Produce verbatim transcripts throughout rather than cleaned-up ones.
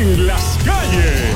en las calles.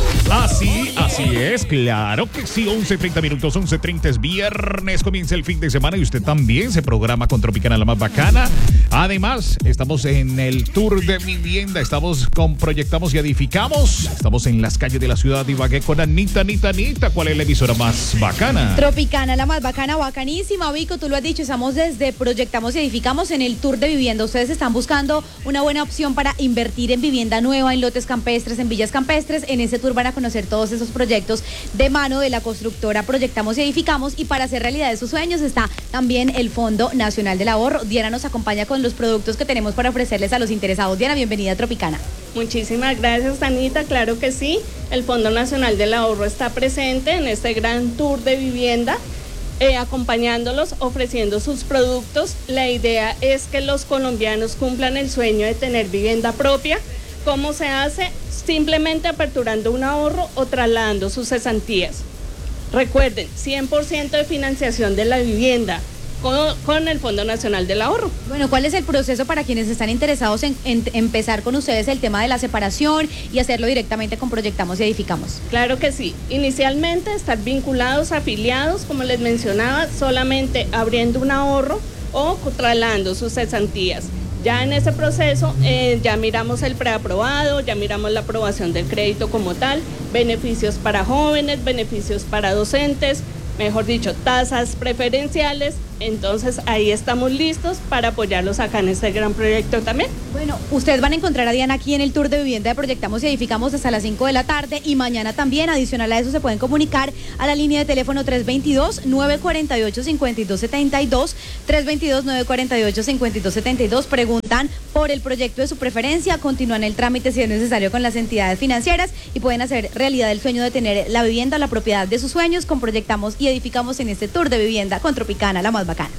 Así, así es, claro que sí, once treinta minutos, once treinta es viernes, comienza el fin de semana y usted también se programa con Tropicana la más bacana. Además, estamos en el tour de vivienda, estamos con Proyectamos y Edificamos, estamos en las calles de la ciudad de Ibagué con Anita, Anita, Anita. ¿Cuál es la emisora más bacana? Tropicana, la más bacana, bacanísima, Vico, tú lo has dicho, estamos desde Proyectamos y Edificamos en el tour de vivienda. Ustedes están buscando una buena opción para invertir en vivienda nueva, en lotes campestres, en villas campestres. En ese tour van a conocer todos esos proyectos de mano de la constructora Proyectamos y Edificamos, y para hacer realidad de sus sueños está también el Fondo Nacional del Ahorro. Diana nos acompaña con los productos que tenemos para ofrecerles a los interesados. Diana, bienvenida a Tropicana. Muchísimas gracias, Anita. Claro que sí, el Fondo Nacional del Ahorro está presente en este gran tour de vivienda, eh, acompañándolos, ofreciendo sus productos. La idea es que los colombianos cumplan el sueño de tener vivienda propia. ¿Cómo se hace? Simplemente aperturando un ahorro o trasladando sus cesantías. Recuerden, cien por ciento de financiación de la vivienda con, con el Fondo Nacional del Ahorro. Bueno, ¿cuál es el proceso para quienes están interesados en, en empezar con ustedes el tema de la separación y hacerlo directamente con Proyectamos y Edificamos? Claro que sí. Inicialmente estar vinculados, afiliados, como les mencionaba, solamente abriendo un ahorro o trasladando sus cesantías. Ya en ese proceso eh, ya miramos el preaprobado, ya miramos la aprobación del crédito como tal, beneficios para jóvenes, beneficios para docentes, mejor dicho, tasas preferenciales. Entonces ahí estamos listos para apoyarlos acá en este gran proyecto también. Bueno, ustedes van a encontrar a Diana aquí en el tour de vivienda de Proyectamos y Edificamos hasta las cinco de la tarde, y mañana también. Adicional a eso se pueden comunicar a la línea de teléfono tres dos dos, nueve cuatro ocho, cinco dos siete dos, tres dos dos, nueve cuatro ocho, cinco dos siete dos. Preguntan por el proyecto de su preferencia, continúan el trámite si es necesario con las entidades financieras y pueden hacer realidad el sueño de tener la vivienda o la propiedad de sus sueños con Proyectamos y Edificamos en este tour de vivienda con Tropicana, la más bacana.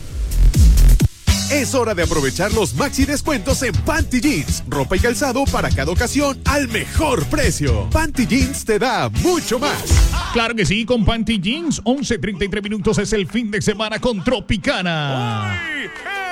Es hora de aprovechar los maxi descuentos en Panty Jeans, ropa y calzado para cada ocasión al mejor precio. Panty Jeans te da mucho más. Claro que sí, con Panty Jeans, once treinta y tres minutos es el fin de semana con Tropicana. ¡Uy!